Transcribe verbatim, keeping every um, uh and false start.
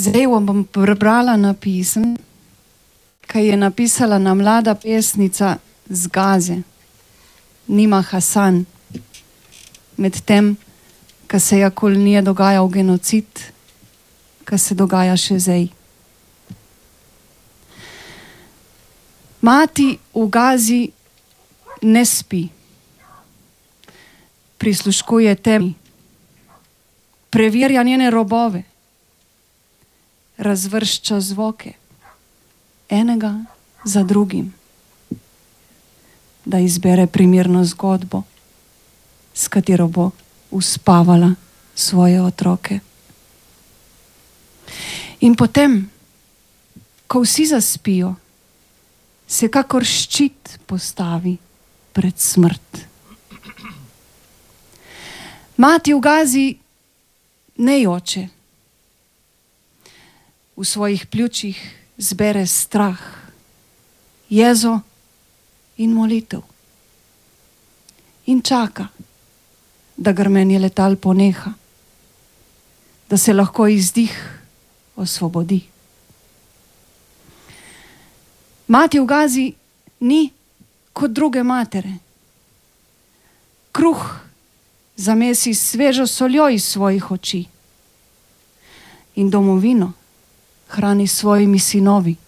Zdaj vam bom prebrala napisem, ki je napisala na mlada pesnica z Gaze, Nima Hasan, med tem, ko se je okoli nje dogajal genocid, ko se dogaja še zdaj. Mati v Gazi ne spi, prisluškuje temi, preverja njene robove, razvršča zvoke, enega za drugim, da izbere primerno zgodbo, s katero bo uspavala svoje otroke. In potem, ko vsi zaspijo, se kakor ščit postavi pred smrt. Mati v Gazi ne joče, v svojih pljučih zbere strah, jezo in molitev. In čaka, da grmenje letal poneha, da se lahko izdih osvobodi. Mati v Gazi ni kot druge matere. Kruh zamesi s svežo soljo iz svojih oči in domovino hrani s svojimi sinovi.